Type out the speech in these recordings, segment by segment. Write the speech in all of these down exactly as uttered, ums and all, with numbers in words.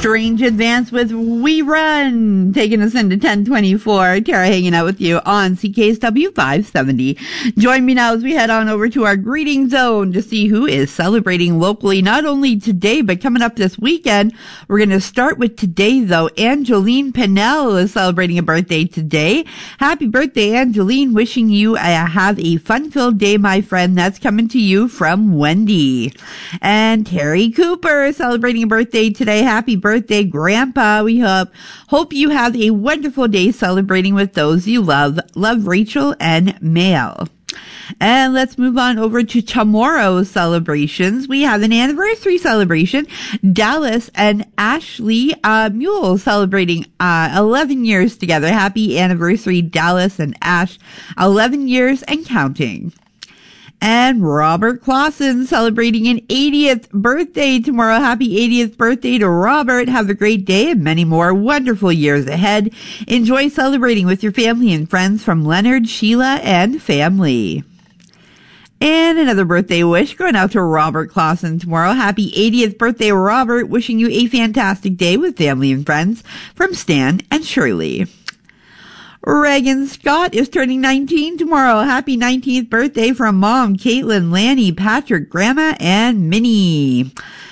Strange Advance with We Run, taking us into ten twenty-four. Tara hanging out with you on C K S W five seventy. Join me now as we head on over to our greeting zone to see who is celebrating locally, not only today, but coming up this weekend. We're going to start with today, though. Angeline Pennell is celebrating a birthday today. Happy birthday, Angeline. Wishing you uh, have a fun-filled day, my friend. That's coming to you from Wendy. And Terry Cooper is celebrating a birthday today. Happy birthday, Grandpa. We hope hope you have a wonderful day celebrating with those you love. Love, Rachel and Mel. And let's move on over to tomorrow's celebrations. We have an anniversary celebration. Dallas and Ashley uh, Mule celebrating uh, eleven years together. Happy anniversary, Dallas and Ash. eleven years and counting. And Robert Clausen celebrating an eightieth birthday tomorrow. Happy eightieth birthday to Robert. Have a great day and many more wonderful years ahead. Enjoy celebrating with your family and friends from Leonard, Sheila, and family. And another birthday wish going out to Robert Clausen tomorrow. Happy eightieth birthday, Robert. Wishing you a fantastic day with family and friends from Stan and Shirley. Reagan Scott is turning nineteen tomorrow. Happy nineteenth birthday from Mom, Caitlin, Lanny, Patrick, Grandma, and Minnie.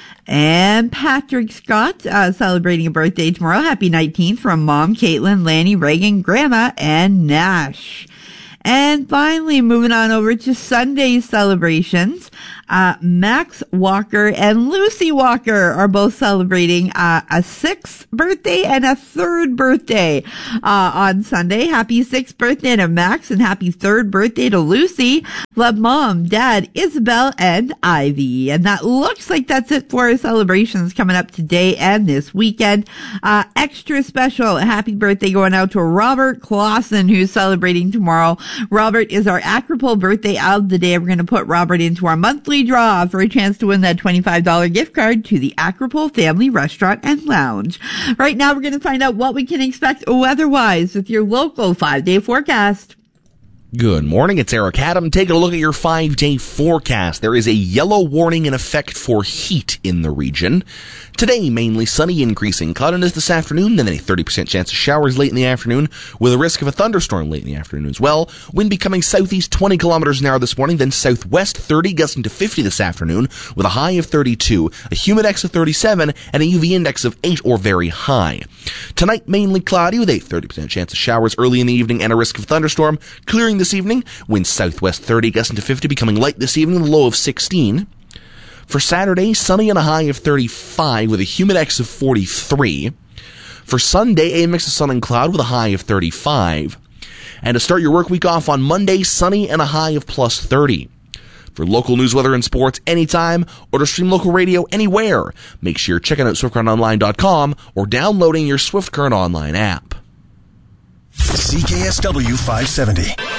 And Patrick Scott uh, celebrating a birthday tomorrow. Happy nineteenth from Mom, Caitlin, Lanny, Reagan, Grandma, and Nash. And finally, moving on over to Sunday's celebrations. Uh, Max Walker and Lucy Walker are both celebrating uh, a sixth birthday and a third birthday uh, on Sunday. Happy sixth birthday to Max and happy third birthday to Lucy. Love Mom, Dad, Isabel, and Ivy. And that looks like that's it for our celebrations coming up today and this weekend. Uh, extra special happy birthday going out to Robert Clausen, who's celebrating tomorrow. Robert is our Acropole birthday of the day. We're going to put Robert into our monthly draw for a chance to win that twenty-five dollars gift card to the Acropole Family Restaurant and Lounge. Right now, we're going to find out what we can expect weather-wise with your local five-day forecast. Good morning, it's Eric Adam. Taking a look at your five-day forecast. There is a yellow warning in effect for heat in the region. Today, mainly sunny, increasing cloudiness this afternoon, then a thirty percent chance of showers late in the afternoon, with a risk of a thunderstorm late in the afternoon as well. Wind becoming southeast twenty kilometers an hour this morning, then southwest thirty, gusting to fifty this afternoon, with a high of thirty-two, a humidex of thirty-seven, and a U V index of eight or very high. Tonight, mainly cloudy, with a thirty percent chance of showers early in the evening and a risk of thunderstorm. Clearing this evening, winds southwest thirty, gusting to fifty, becoming light this evening, with a low of sixteen. For Saturday, sunny and a high of thirty-five with a humidex of forty-three. For Sunday, a mix of sun and cloud with a high of thirty-five. And to start your work week off on Monday, sunny and a high of plus thirty. For local news, weather, and sports anytime, or to stream local radio anywhere, make sure you're checking out swift current online dot com or downloading your Swift Current Online app. C K S W five seventy.